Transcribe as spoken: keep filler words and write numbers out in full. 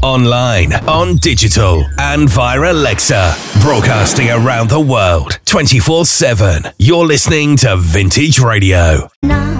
online, on digital, and via Alexa. Broadcasting around the world, twenty-four seven. You're listening to Vintage Radio. Now